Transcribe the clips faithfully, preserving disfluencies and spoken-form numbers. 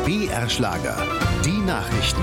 B R Schlager, die Nachrichten.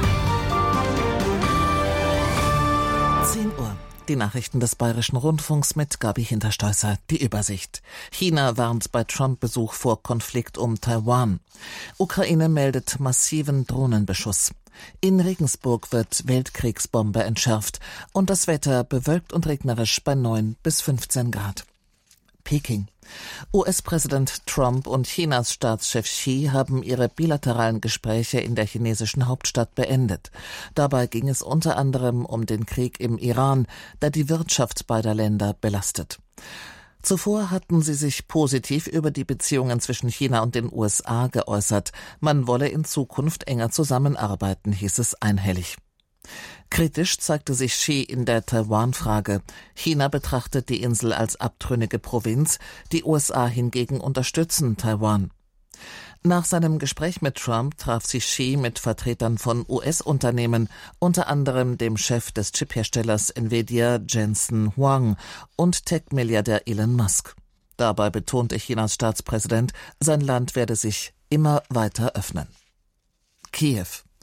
zehn Uhr. Die Nachrichten des Bayerischen Rundfunks mit Gabi Hinterstoisser. Die Übersicht. China warnt bei Trump-Besuch vor Konflikt um Taiwan. Ukraine meldet massiven Drohnenbeschuss. In Regensburg wird Weltkriegsbombe entschärft und das Wetter bewölkt und regnerisch bei neun bis fünfzehn Grad. Peking. U S-Präsident Trump und Chinas Staatschef Xi haben ihre bilateralen Gespräche in der chinesischen Hauptstadt beendet. Dabei ging es unter anderem um den Krieg im Iran, der die Wirtschaft beider Länder belastet. Zuvor hatten sie sich positiv über die Beziehungen zwischen China und den U S A geäußert. Man wolle in Zukunft enger zusammenarbeiten, hieß es einhellig. Kritisch zeigte sich Xi in der Taiwan-Frage. China betrachtet die Insel als abtrünnige Provinz, die U S A hingegen unterstützen Taiwan. Nach seinem Gespräch mit Trump traf sich Xi mit Vertretern von U S-Unternehmen, unter anderem dem Chef des Chipherstellers Nvidia Jensen Huang und Tech-Milliardär Elon Musk. Dabei betonte Chinas Staatspräsident, sein Land werde sich immer weiter öffnen. Kiew.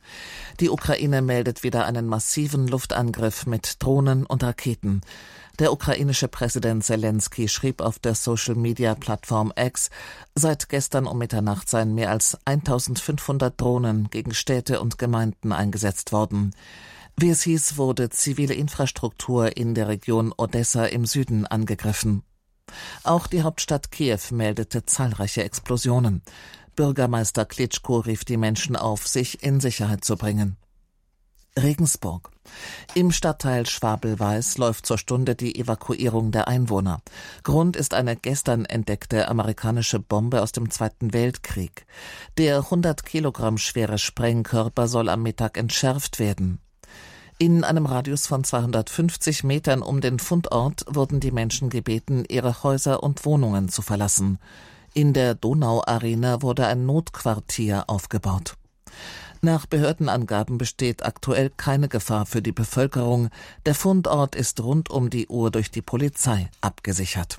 Die Ukraine meldet wieder einen massiven Luftangriff mit Drohnen und Raketen. Der ukrainische Präsident Zelensky schrieb auf der Social-Media-Plattform X, seit gestern um Mitternacht seien mehr als eintausendfünfhundert Drohnen gegen Städte und Gemeinden eingesetzt worden. Wie es hieß, wurde zivile Infrastruktur in der Region Odessa im Süden angegriffen. Auch die Hauptstadt Kiew meldete zahlreiche Explosionen. Bürgermeister Klitschko rief die Menschen auf, sich in Sicherheit zu bringen. Regensburg. Im Stadtteil Schwabel-Weiß läuft zur Stunde die Evakuierung der Einwohner. Grund ist eine gestern entdeckte amerikanische Bombe aus dem Zweiten Weltkrieg. Der hundert Kilogramm schwere Sprengkörper soll am Mittag entschärft werden. In einem Radius von zweihundertfünfzig Metern um den Fundort wurden die Menschen gebeten, ihre Häuser und Wohnungen zu verlassen. In der Donauarena wurde ein Notquartier aufgebaut. Nach Behördenangaben besteht aktuell keine Gefahr für die Bevölkerung. Der Fundort ist rund um die Uhr durch die Polizei abgesichert.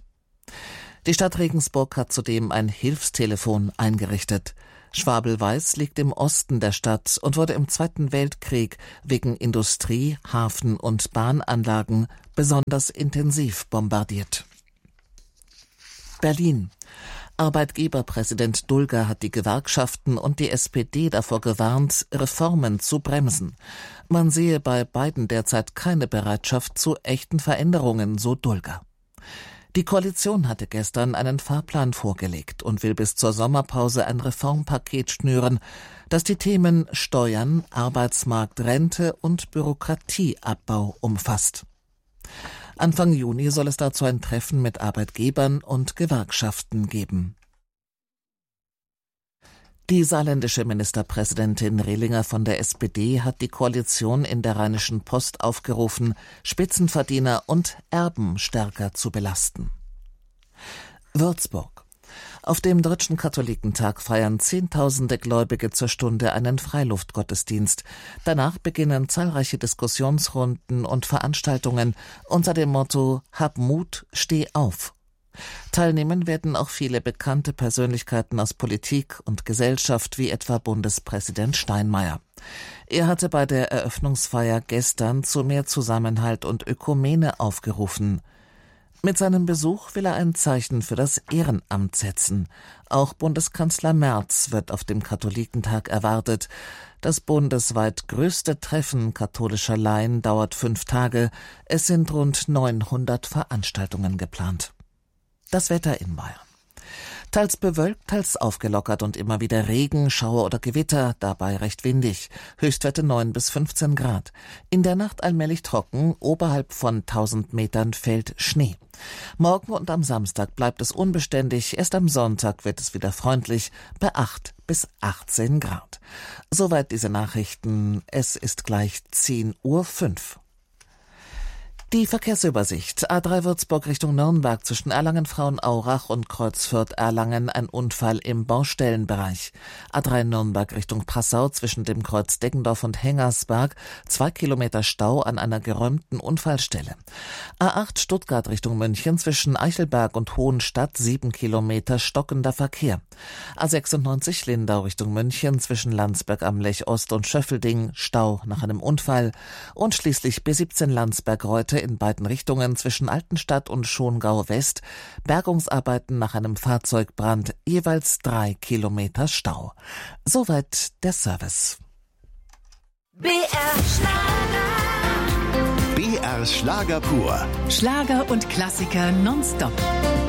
Die Stadt Regensburg hat zudem ein Hilfstelefon eingerichtet. Schwabel-Weiß liegt im Osten der Stadt und wurde im Zweiten Weltkrieg wegen Industrie-, Hafen- und Bahnanlagen besonders intensiv bombardiert. Berlin. Arbeitgeberpräsident Dulger hat die Gewerkschaften und die S P D davor gewarnt, Reformen zu bremsen. Man sehe bei beiden derzeit keine Bereitschaft zu echten Veränderungen, so Dulger. Die Koalition hatte gestern einen Fahrplan vorgelegt und will bis zur Sommerpause ein Reformpaket schnüren, das die Themen Steuern, Arbeitsmarkt, Rente und Bürokratieabbau umfasst. Anfang Juni soll es dazu ein Treffen mit Arbeitgebern und Gewerkschaften geben. Die saarländische Ministerpräsidentin Rehlinger von der S P D hat die Koalition in der Rheinischen Post aufgerufen, Spitzenverdiener und Erben stärker zu belasten. Würzburg. Auf dem Deutschen Katholikentag feiern Zehntausende Gläubige zur Stunde einen Freiluftgottesdienst. Danach beginnen zahlreiche Diskussionsrunden und Veranstaltungen unter dem Motto »Hab Mut, steh auf«. Teilnehmen werden auch viele bekannte Persönlichkeiten aus Politik und Gesellschaft, wie etwa Bundespräsident Steinmeier. Er hatte bei der Eröffnungsfeier gestern zu mehr Zusammenhalt und Ökumene aufgerufen. Mit seinem Besuch will er ein Zeichen für das Ehrenamt setzen. Auch Bundeskanzler Merz wird auf dem Katholikentag erwartet. Das bundesweit größte Treffen katholischer Laien dauert fünf Tage. Es sind rund neunhundert Veranstaltungen geplant. Das Wetter in Bayern. Teils bewölkt, teils aufgelockert und immer wieder Regen, Schauer oder Gewitter, dabei recht windig. Höchstwerte neun bis fünfzehn Grad. In der Nacht allmählich trocken, oberhalb von tausend Metern fällt Schnee. Morgen und am Samstag bleibt es unbeständig, erst am Sonntag wird es wieder freundlich, bei acht bis achtzehn Grad. Soweit diese Nachrichten, es ist gleich zehn Uhr fünf. Die Verkehrsübersicht. A drei Würzburg Richtung Nürnberg zwischen Erlangen-Frauenaurach und Kreuz Fürth-Erlangen ein Unfall im Baustellenbereich. A drei Nürnberg Richtung Passau zwischen dem Kreuz Deggendorf und Hengersberg zwei Kilometer Stau an einer geräumten Unfallstelle. A acht Stuttgart Richtung München zwischen Eichelberg und Hohenstadt sieben Kilometer stockender Verkehr. A sechsundneunzig Lindau Richtung München zwischen Landsberg am Lech Ost und Schöffelding Stau nach einem Unfall. Und schließlich B siebzehn Landsberg-Reutte in beiden Richtungen zwischen Altenstadt und Schongau West. Bergungsarbeiten nach einem Fahrzeugbrand, jeweils drei Kilometer Stau. Soweit der Service. B R Schlager. B R Schlager pur. Schlager und Klassiker nonstop.